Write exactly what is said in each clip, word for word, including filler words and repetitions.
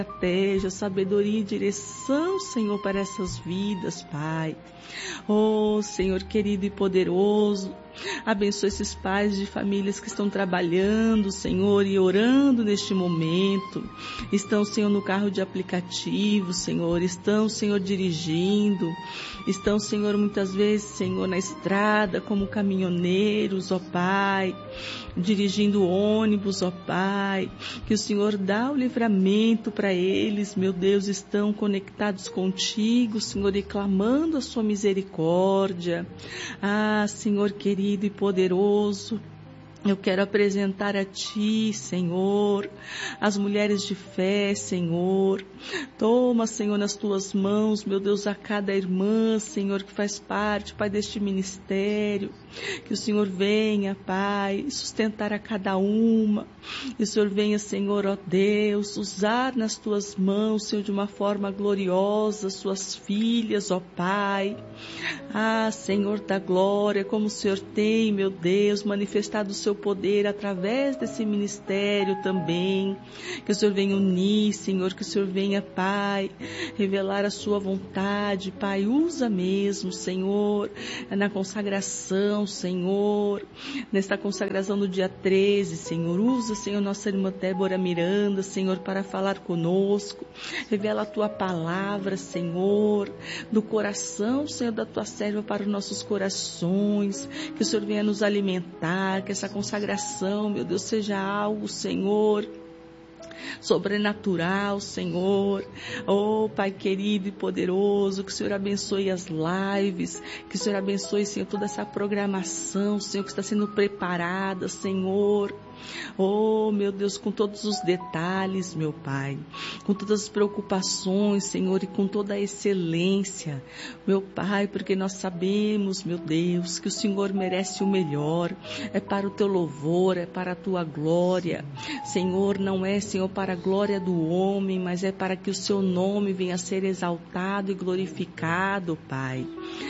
estratégia, sabedoria e direção, Senhor, para essas vidas, Pai. Oh, Senhor querido e poderoso, abençoe esses pais de famílias que estão trabalhando, Senhor, e orando neste momento. Estão, Senhor, no carro de aplicativo, Senhor. Estão, Senhor, dirigindo. Estão, Senhor, muitas vezes, Senhor, na estrada como caminhoneiros, ó Pai. Dirigindo ônibus, ó Pai. Que o Senhor dá o livramento para eles, meu Deus. Estão conectados contigo, Senhor, e clamando a sua misericórdia. Ah, Senhor querido e poderoso, eu quero apresentar a Ti, Senhor, as mulheres de fé, Senhor. Toma, Senhor, nas Tuas mãos, meu Deus, a cada irmã, Senhor, que faz parte, Pai, deste ministério. Que o Senhor venha, Pai, sustentar a cada uma. Que o Senhor venha, Senhor, ó Deus, usar nas Tuas mãos, Senhor, de uma forma gloriosa, Suas filhas, ó Pai. Ah, Senhor da glória, como o Senhor tem, meu Deus, manifestado o Seu poder através desse ministério também. Que o Senhor venha unir, Senhor, que o Senhor venha, Pai, revelar a Sua vontade, Pai. Usa mesmo, Senhor, na consagração, Senhor, nesta consagração do dia treze, Senhor. Usa, Senhor, nossa irmã Débora Miranda, Senhor, para falar conosco. Revela a Tua palavra, Senhor, do coração, Senhor, da Tua serva para os nossos corações. Que o Senhor venha nos alimentar, que essa consagração, meu Deus, seja algo, Senhor, sobrenatural, Senhor. Oh, Pai querido e poderoso, que o Senhor abençoe as lives, que o Senhor abençoe, Senhor, toda essa programação, Senhor, que está sendo preparada, Senhor. Oh, meu Deus, com todos os detalhes, meu Pai, com todas as preocupações, Senhor, e com toda a excelência, meu Pai, porque nós sabemos, meu Deus, que o Senhor merece o melhor. É para o Teu louvor, é para a Tua glória, Senhor. Não é, Senhor, para a glória do homem, mas é para que o Seu nome venha a ser exaltado e glorificado, Pai.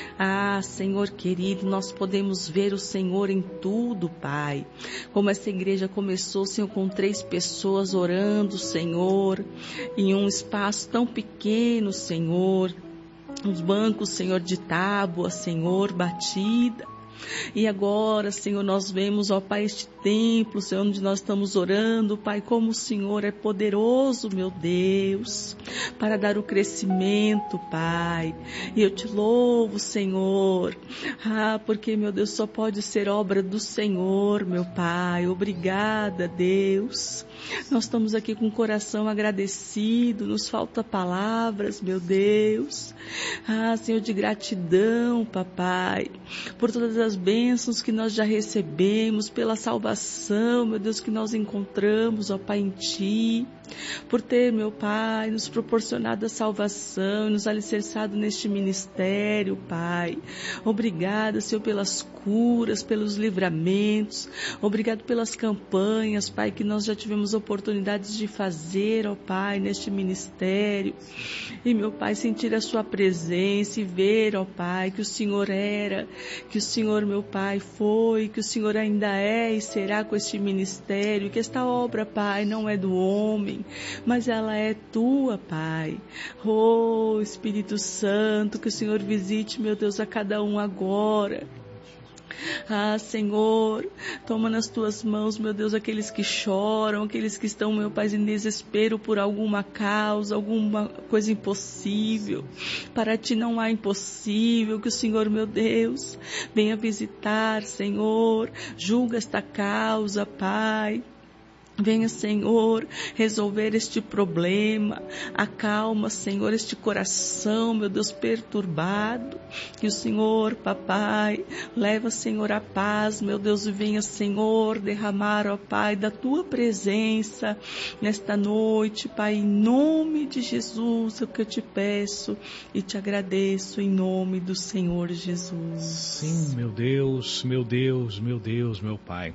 Ah, Senhor querido, nós podemos ver o Senhor em tudo, Pai. Como essa igreja começou, Senhor, com três pessoas orando, Senhor, em um espaço tão pequeno, Senhor. Os bancos, Senhor, de tábua, Senhor, batida. E agora, Senhor, nós vemos, ó Pai, este templo, Senhor, onde nós estamos orando, Pai, como o Senhor é poderoso, meu Deus, para dar o crescimento, Pai. E eu te louvo, Senhor, ah, porque, meu Deus, só pode ser obra do Senhor, meu Pai. Obrigada, Deus. Nós estamos aqui com o coração agradecido, nos falta palavras, meu Deus. Ah, Senhor, de gratidão, papai, por todas as bênçãos que nós já recebemos, pela salvação, meu Deus, que nós encontramos, ó Pai, em Ti, por ter, meu Pai, nos proporcionado a salvação, nos alicerçado neste ministério, Pai. Obrigada, Senhor, pelas curas, pelos livramentos. Obrigado pelas campanhas, Pai, que nós já tivemos oportunidades de fazer, ó Pai, neste ministério. E, meu Pai, sentir a Sua presença e ver, ó Pai, que o Senhor era, que o Senhor, meu Pai, foi, que o Senhor ainda é e será com este ministério, que esta obra, Pai, não é do homem, mas ela é Tua, Pai. Oh, Espírito Santo, que o Senhor visite, meu Deus, a cada um agora. Ah, Senhor, toma nas Tuas mãos, meu Deus, aqueles que choram, aqueles que estão, meu Pai, em desespero por alguma causa, alguma coisa impossível. Para Ti não há impossível. Que o Senhor, meu Deus, venha visitar, Senhor, julga esta causa, Pai. Venha, Senhor, resolver este problema. Acalma, Senhor, este coração, meu Deus, perturbado. Que o Senhor, papai, leva, Senhor, a paz, meu Deus, e venha, Senhor, derramar, ó Pai, da Tua presença nesta noite, Pai, em nome de Jesus, é o que eu te peço e te agradeço em nome do Senhor Jesus. Sim, meu Deus, meu Deus, meu Deus, meu Pai.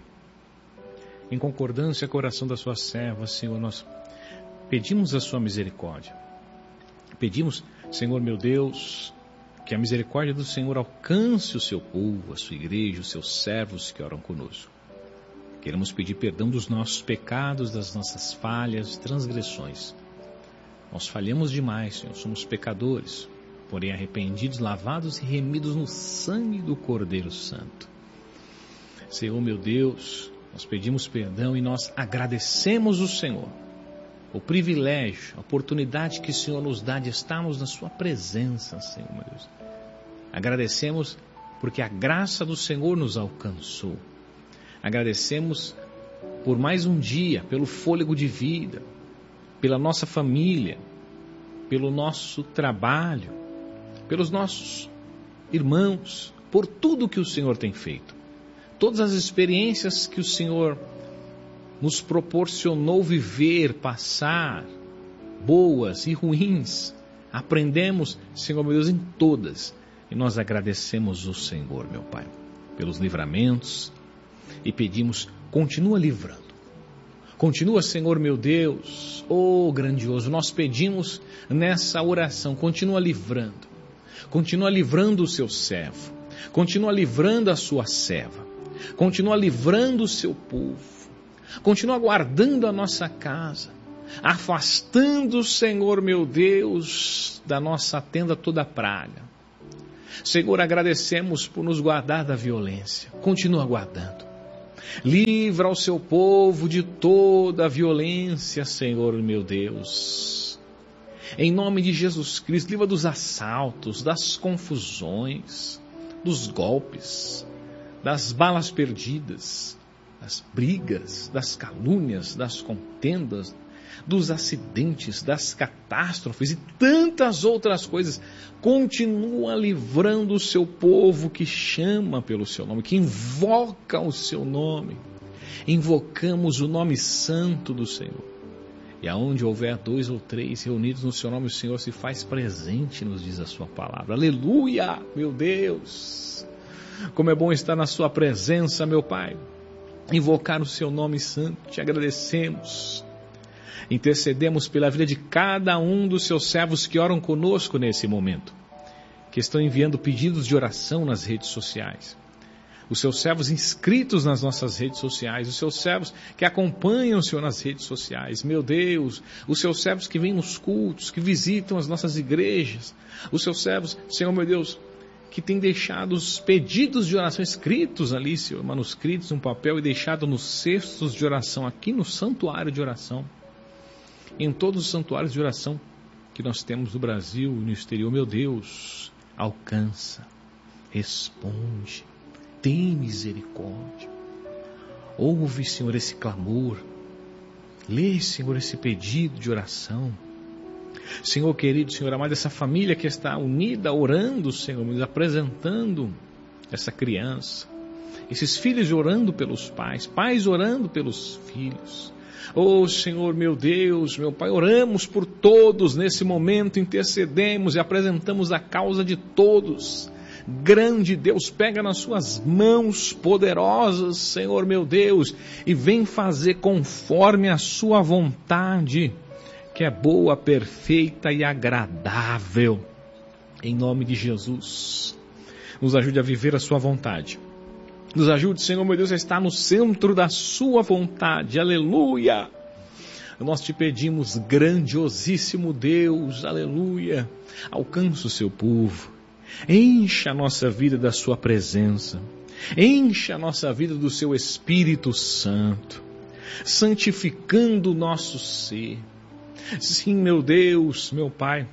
Em concordância com a oração da Sua serva, Senhor, nós pedimos a Sua misericórdia. Pedimos, Senhor, meu Deus, que a misericórdia do Senhor alcance o Seu povo, a Sua igreja, os Seus servos que oram conosco. Queremos pedir perdão dos nossos pecados, das nossas falhas, transgressões. Nós falhamos demais, Senhor, somos pecadores, porém arrependidos, lavados e remidos no sangue do Cordeiro Santo. Senhor, meu Deus, nós pedimos perdão e nós agradecemos o Senhor, o privilégio, a oportunidade que o Senhor nos dá de estarmos na sua presença, Senhor, meu Deus. Agradecemos porque a graça do Senhor nos alcançou. Agradecemos por mais um dia, pelo fôlego de vida, pela nossa família, pelo nosso trabalho, pelos nossos irmãos, por tudo que o Senhor tem feito. Todas as experiências que o Senhor nos proporcionou viver, passar, boas e ruins, aprendemos, Senhor meu Deus, em todas. E nós agradecemos o Senhor, meu Pai, pelos livramentos e pedimos, continua livrando. Continua, Senhor meu Deus, oh grandioso, nós pedimos nessa oração, continua livrando. Continua livrando o seu servo. Continua livrando a sua serva. Continua livrando o seu povo. Continua guardando a nossa casa. Afastando, Senhor meu Deus, da nossa tenda toda praga. Senhor, agradecemos por nos guardar da violência. Continua guardando. Livra o seu povo de toda a violência, Senhor meu Deus. Em nome de Jesus Cristo, livra dos assaltos, das confusões, dos golpes, das balas perdidas, das brigas, das calúnias, das contendas, dos acidentes, das catástrofes e tantas outras coisas. Continua livrando o seu povo que chama pelo seu nome, que invoca o seu nome. Invocamos o nome santo do Senhor. E aonde houver dois ou três reunidos no seu nome, o Senhor se faz presente, nos diz a sua palavra. Aleluia, meu Deus! Como é bom estar na sua presença, meu Pai. Invocar o seu nome santo, te agradecemos. Intercedemos pela vida de cada um dos seus servos que oram conosco nesse momento, que estão enviando pedidos de oração nas redes sociais. Os seus servos inscritos nas nossas redes sociais, os seus servos que acompanham o Senhor nas redes sociais. Meu Deus, os seus servos que vêm nos cultos, que visitam as nossas igrejas. Os seus servos, Senhor meu Deus, que têm deixado os pedidos de oração escritos ali, Senhor, manuscritos num papel e deixado nos cestos de oração, aqui no santuário de oração. Em todos os santuários de oração que nós temos no Brasil e no exterior, meu Deus, alcança, responde, tem misericórdia. Ouve, Senhor, esse clamor. Lê, Senhor, esse pedido de oração. Senhor querido, Senhor amado, essa família que está unida, orando, Senhor, nos apresentando essa criança. Esses filhos orando pelos pais, pais orando pelos filhos. Oh Senhor, meu Deus, meu Pai, oramos por todos nesse momento, intercedemos e apresentamos a causa de todos. Grande Deus, pega nas suas mãos poderosas, Senhor meu Deus, e vem fazer conforme a sua vontade, que é boa, perfeita e agradável. Em nome de Jesus, nos ajude a viver a sua vontade. Nos ajude, Senhor meu Deus, a estar no centro da sua vontade. Aleluia! Nós te pedimos, grandiosíssimo Deus, aleluia! Alcança o seu povo. Encha a nossa vida da sua presença. Encha a nossa vida do seu Espírito Santo. Santificando o nosso ser. Sim, meu Deus, meu Pai.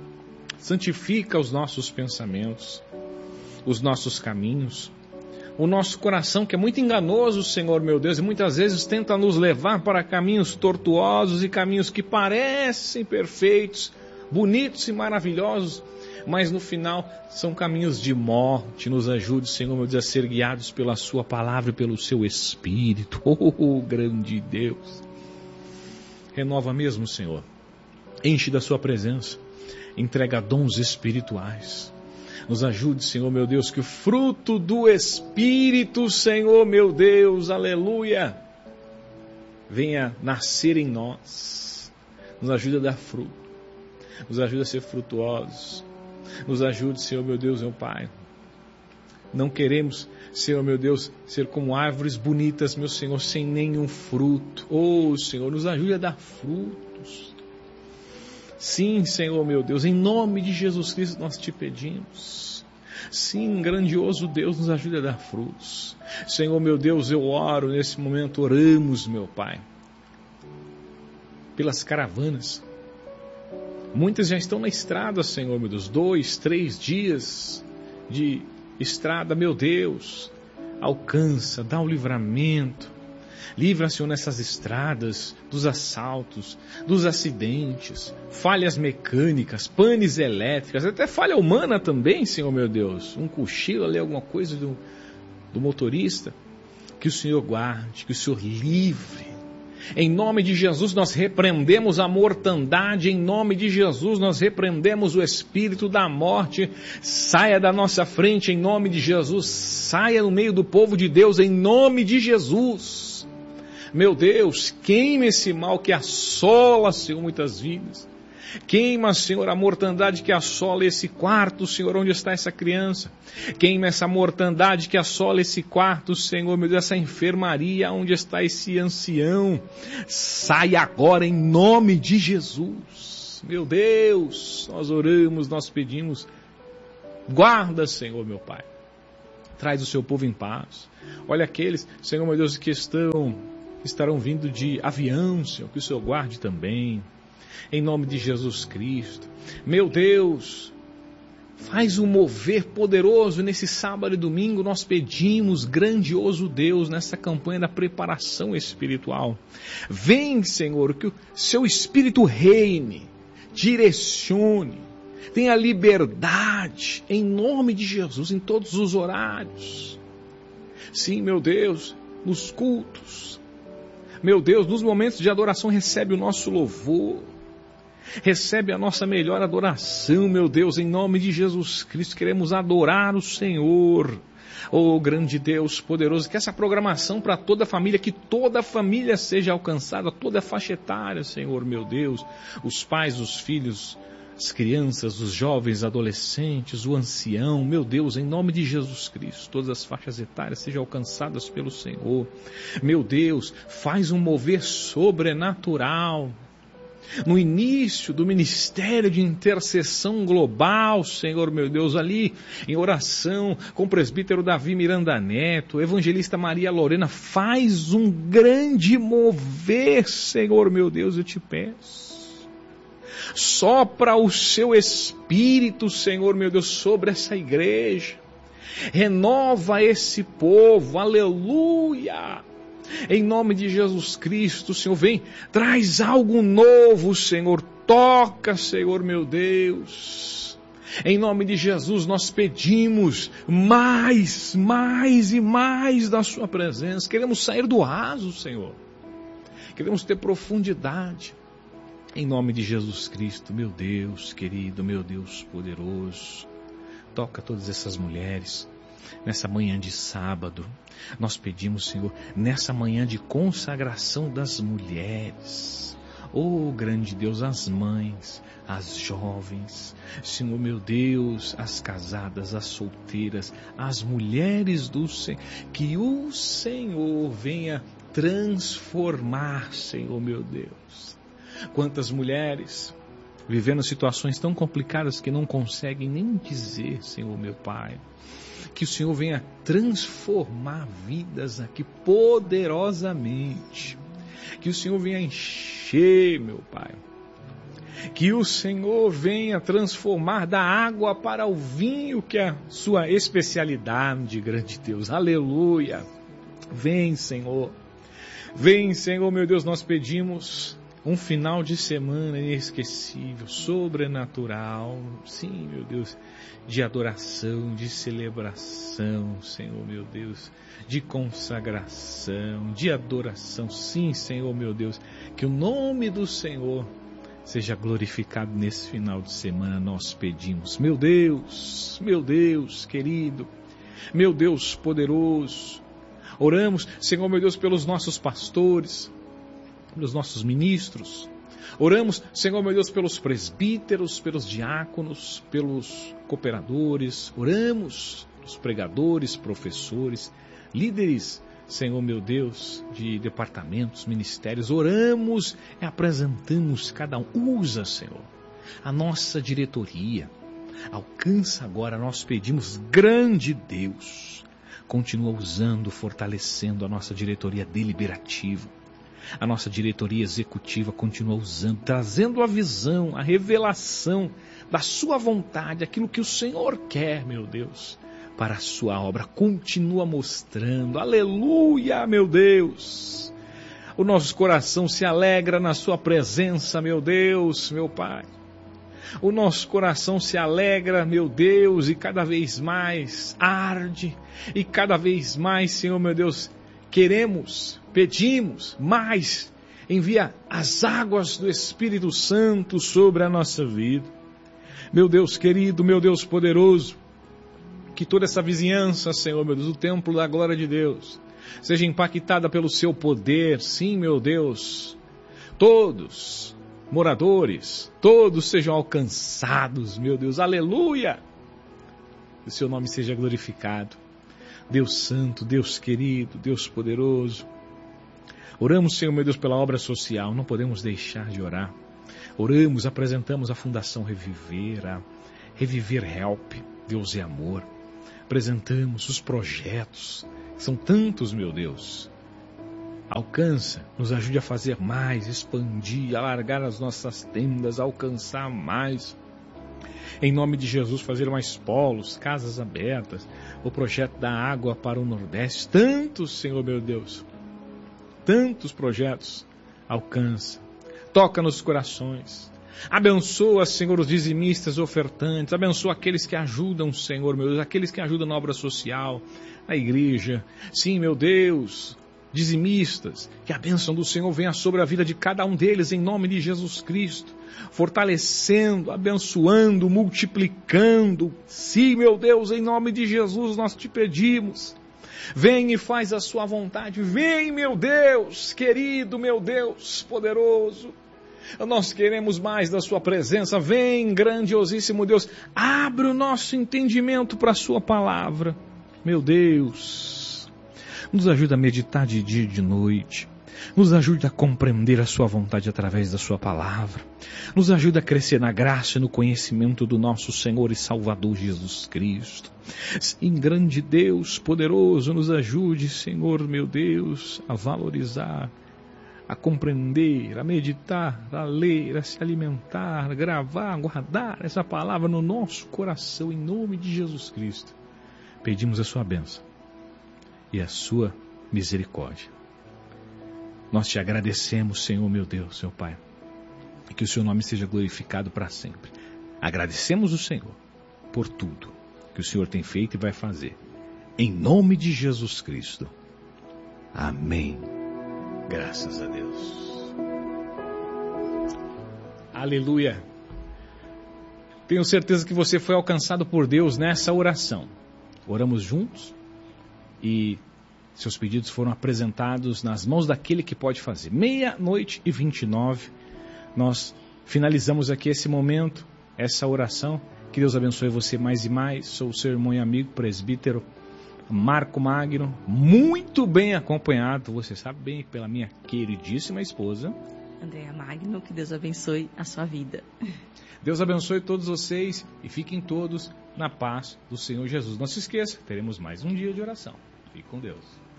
Santifica os nossos pensamentos, os nossos caminhos. O nosso coração, que é muito enganoso, Senhor meu Deus, e muitas vezes tenta nos levar para caminhos tortuosos e caminhos que parecem perfeitos, bonitos e maravilhosos, mas no final são caminhos de morte. Nos ajude, Senhor meu Deus, a ser guiados pela sua palavra e pelo seu Espírito. Oh, grande Deus! Renova mesmo, Senhor. Enche da sua presença. Entrega dons espirituais. Nos ajude, Senhor meu Deus, que o fruto do Espírito, Senhor meu Deus, aleluia, venha nascer em nós. Nos ajude a dar fruto. Nos ajude a ser frutuosos. Nos ajude, Senhor meu Deus, meu Pai. Não queremos, Senhor meu Deus, ser como árvores bonitas, meu Senhor, sem nenhum fruto. Oh, Senhor, nos ajude a dar frutos. Sim, Senhor meu Deus, em nome de Jesus Cristo nós te pedimos. Sim, grandioso Deus, nos ajude a dar frutos. Senhor meu Deus, eu oro nesse momento, oramos, meu Pai, pelas caravanas. Muitas já estão na estrada, Senhor meu Deus, dois, três dias de estrada, meu Deus. Alcança, dá o livramento. Livra, Senhor, nessas estradas, dos assaltos, dos acidentes, falhas mecânicas, panes elétricas, até falha humana também, Senhor meu Deus. Um cochilo ali, alguma coisa do, do motorista. Que o Senhor guarde, que o Senhor livre. Em nome de Jesus nós repreendemos a mortandade, em nome de Jesus nós repreendemos o espírito da morte. Saia da nossa frente em nome de Jesus, saia no meio do povo de Deus em nome de Jesus. Meu Deus, queime esse mal que assola, Senhor, muitas vidas. Queima, Senhor, a mortandade que assola esse quarto, Senhor, onde está essa criança. Queima essa mortandade que assola esse quarto, Senhor, meu Deus, essa enfermaria onde está esse ancião. Sai agora em nome de Jesus. Meu Deus, nós oramos, nós pedimos. Guarda, Senhor, meu Pai. Traz o seu povo em paz. Olha aqueles, Senhor, meu Deus, que estão, que estarão vindo de avião, Senhor, que o Senhor guarde também. Em nome de Jesus Cristo. Meu Deus, faz um mover poderoso nesse sábado e domingo. Nós pedimos, grandioso Deus, nessa campanha da preparação espiritual. Vem, Senhor, que o seu Espírito reine, direcione, tenha liberdade, em nome de Jesus, em todos os horários. Sim, meu Deus, nos cultos. Meu Deus, nos momentos de adoração, recebe o nosso louvor. Recebe a nossa melhor adoração, meu Deus, em nome de Jesus Cristo. Queremos adorar o Senhor. Oh, grande Deus poderoso, que essa programação para toda a família, que toda a família seja alcançada, toda a faixa etária, Senhor, meu Deus. Os pais, os filhos, as crianças, os jovens, adolescentes, o ancião, meu Deus, em nome de Jesus Cristo, todas as faixas etárias sejam alcançadas pelo Senhor. Meu Deus, faz um mover sobrenatural. No início do ministério de intercessão global, Senhor meu Deus, ali em oração com o presbítero Davi Miranda Neto, evangelista Maria Lorena, faz um grande mover, Senhor meu Deus, eu te peço. Sopra o seu Espírito, Senhor meu Deus, sobre essa igreja. Renova esse povo, aleluia. Em nome de Jesus Cristo, Senhor, vem, traz algo novo, Senhor, toca, Senhor, meu Deus. Em nome de Jesus nós pedimos mais, mais e mais da sua presença. Queremos sair do raso, Senhor. Queremos ter profundidade. Em nome de Jesus Cristo, meu Deus querido, meu Deus poderoso, toca todas essas mulheres. Nessa manhã de sábado, nós pedimos, Senhor, nessa manhã de consagração das mulheres, oh grande Deus, as mães, as jovens, Senhor meu Deus, as casadas, as solteiras, as mulheres do Senhor, que o Senhor venha transformar, Senhor meu Deus. Quantas mulheres vivendo situações tão complicadas que não conseguem nem dizer, Senhor meu Pai. Que o Senhor venha transformar vidas aqui poderosamente. Que o Senhor venha encher, meu Pai. Que o Senhor venha transformar da água para o vinho, que é a sua especialidade, grande Deus. Aleluia. Vem, Senhor. Vem, Senhor, meu Deus, nós pedimos um final de semana inesquecível, sobrenatural, sim, meu Deus, de adoração, de celebração, Senhor, meu Deus, de consagração, de adoração, sim, Senhor, meu Deus, que o nome do Senhor seja glorificado nesse final de semana, nós pedimos, meu Deus, meu Deus, querido, meu Deus poderoso, oramos, Senhor, meu Deus, pelos nossos pastores, pelos nossos ministros, oramos, Senhor meu Deus, pelos presbíteros, pelos diáconos, pelos cooperadores, oramos pelos pregadores, professores, líderes, Senhor meu Deus, de departamentos, ministérios, oramos e apresentamos cada um, usa, Senhor, a nossa diretoria. Alcança agora, nós pedimos, grande Deus. Continua usando, fortalecendo a nossa diretoria deliberativa. A nossa diretoria executiva continua usando, trazendo a visão, a revelação da sua vontade, aquilo que o Senhor quer, meu Deus, para a sua obra. Continua mostrando, aleluia, meu Deus. O nosso coração se alegra na sua presença, meu Deus, meu Pai. O nosso coração se alegra, meu Deus, e cada vez mais arde, e cada vez mais, Senhor, meu Deus, queremos, pedimos mais, envia as águas do Espírito Santo sobre a nossa vida. Meu Deus querido, meu Deus poderoso, que toda essa vizinhança, Senhor, meu Deus, o templo da glória de Deus, seja impactada pelo seu poder, sim, meu Deus, todos moradores, todos sejam alcançados, meu Deus, aleluia, que o seu nome seja glorificado. Deus santo, Deus querido, Deus poderoso, oramos, Senhor, meu Deus, pela obra social, não podemos deixar de orar. Oramos, apresentamos a Fundação Reviver, a Reviver Help, Deus é amor. Apresentamos os projetos, são tantos, meu Deus. Alcança, nos ajude a fazer mais, expandir, alargar as nossas tendas, alcançar mais. Em nome de Jesus, fazer mais polos, casas abertas, o projeto da água para o Nordeste. Tantos, Senhor meu Deus, tantos projetos. Alcança, toca nos corações. Abençoa, Senhor, os dizimistas ofertantes. Abençoa aqueles que ajudam, Senhor meu Deus, aqueles que ajudam na obra social, na igreja. Sim, meu Deus, dizimistas, que a bênção do Senhor venha sobre a vida de cada um deles, em nome de Jesus Cristo, fortalecendo, abençoando, multiplicando. Sim, meu Deus, em nome de Jesus nós te pedimos, vem e faz a sua vontade, vem, meu Deus, querido, meu Deus, poderoso, nós queremos mais da sua presença, vem, grandiosíssimo Deus, abre o nosso entendimento para a sua palavra, meu Deus, nos ajuda a meditar de dia e de noite. Nos ajude a compreender a sua vontade através da sua palavra. Nos ajude a crescer na graça e no conhecimento do nosso Senhor e Salvador Jesus Cristo. Sim, grande Deus poderoso, nos ajude, Senhor meu Deus, a valorizar, a compreender, a meditar, a ler, a se alimentar, a gravar, a guardar essa palavra no nosso coração, em nome de Jesus Cristo. Pedimos a sua bênção e a sua misericórdia. Nós te agradecemos, Senhor meu Deus, seu Pai, e que o seu nome seja glorificado para sempre. Agradecemos o Senhor por tudo que o Senhor tem feito e vai fazer. Em nome de Jesus Cristo. Amém. Graças a Deus. Aleluia. Tenho certeza que você foi alcançado por Deus nessa oração. Oramos juntos e seus pedidos foram apresentados nas mãos daquele que pode fazer. Meia-noite e vinte e nove, nós finalizamos aqui esse momento, essa oração. Que Deus abençoe você mais e mais. Sou o seu irmão e amigo, presbítero Marco Magno, muito bem acompanhado, você sabe bem, pela minha queridíssima esposa Andréa Magno. Que Deus abençoe a sua vida. Deus abençoe todos vocês e fiquem todos na paz do Senhor Jesus. Não se esqueça, teremos mais um dia de oração. Fique com Deus.